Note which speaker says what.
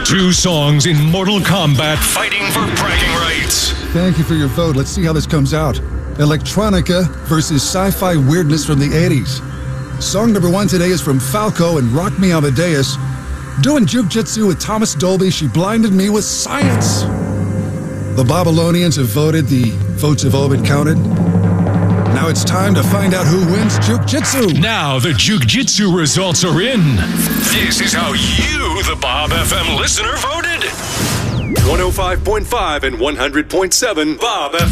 Speaker 1: Two songs in Mortal Kombat fighting for bragging rights.
Speaker 2: Thank you for your vote. Let's see how this comes out. Electronica versus sci-fi weirdness from the 80s. Song number 1 today is from Falco and Rock Me Amadeus. Doing jujitsu with Thomas Dolby, She Blinded Me with Science. The Babylonians have voted. The votes have all been counted. Now it's time to find out who wins jujitsu.
Speaker 1: Now the jujitsu results are in. This is how you, the Bob FM listener, voted.
Speaker 3: 105.5 and 100.7 Bob FM.